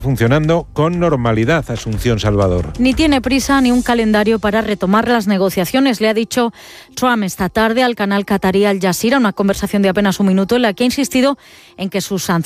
funcionando con normalidad, Asunción Salvador. Ni tiene prisa ni un calendario para retomar las negociaciones, le ha dicho Trump esta tarde al canal catarí Al Jazeera, una conversación de apenas un minuto en la que ha insistido en que sus sanciones